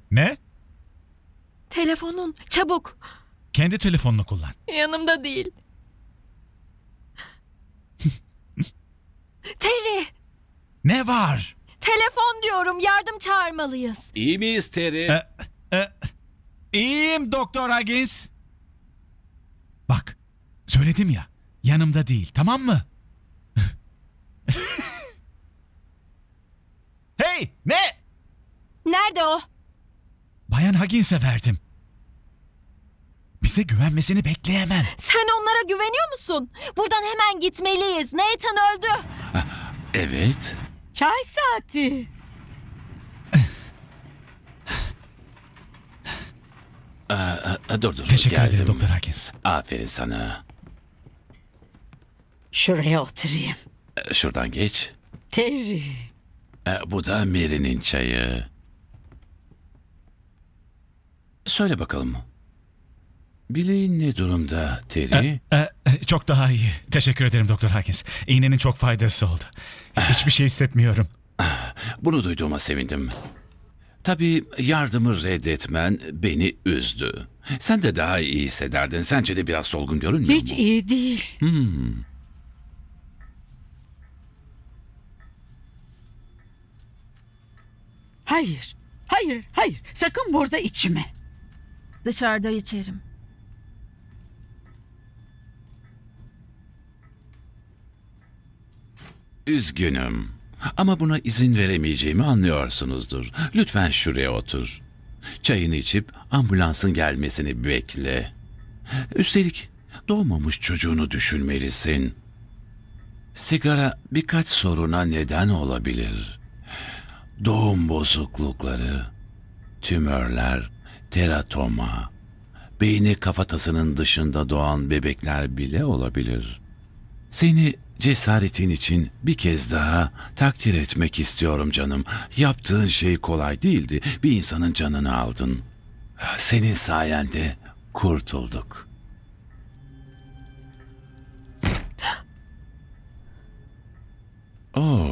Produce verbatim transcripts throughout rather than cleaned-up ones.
Ne? Telefonun. Çabuk. Kendi telefonunu kullan. Yanımda değil. Terry. Ne var? Telefon diyorum. Yardım çağırmalıyız. İyi miyiz Terry? E, e, iyiyim Doktor Huggins. Bak, söyledim ya, yanımda değil, tamam mı? Hey, ne? Nerede o? Bayan Huggins'e verdim. Bize güvenmesini bekleyemem. Sen onlara güveniyor musun? Buradan hemen gitmeliyiz. Nathan öldü. Evet. Çay saati. Aa, dur dur. Teşekkür geldim. ederim Doktor Huggins. Aferin sana. Şuraya oturayım. Ee, Şuradan geç. Terry. Ee, Bu da Mary'nin çayı. Söyle bakalım. Bileğin ne durumda Terry? E, e, çok daha iyi. Teşekkür ederim Doktor Huggins. İğnenin çok faydası oldu. Hiçbir şey hissetmiyorum. Bunu duyduğuma sevindim. Tabii yardımı reddetmen beni üzdü. Sen de daha iyi hissederdin. Sence de biraz solgun görünmüyor Hiç mu? iyi değil. Hmm. Hayır. Hayır, hayır. Sakın burada içme. Dışarıda içerim. Üzgünüm. Ama buna izin veremeyeceğimi anlıyorsunuzdur. Lütfen şuraya otur. Çayını içip ambulansın gelmesini bekle. Üstelik doğmamış çocuğunu düşünmelisin. Sigara birkaç soruna neden olabilir. Doğum bozuklukları, tümörler, teratoma, beyni kafatasının dışında doğan bebekler bile olabilir. Seni cesaretin için bir kez daha takdir etmek istiyorum canım. Yaptığın şey kolay değildi. Bir insanın canını aldın. Senin sayende kurtulduk. Oo.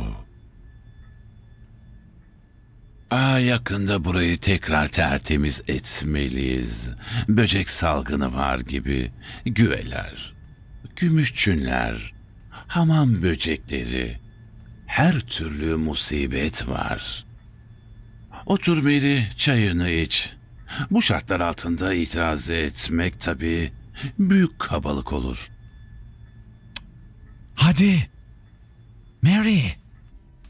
Aa, yakında burayı tekrar tertemiz etmeliyiz. Böcek salgını var gibi. Güveler, gümüşçünler, hamam böcekleri. Her türlü musibet var. Otur Mary, çayını iç. Bu şartlar altında itiraz etmek tabii büyük kabalık olur. Hadi. Mary.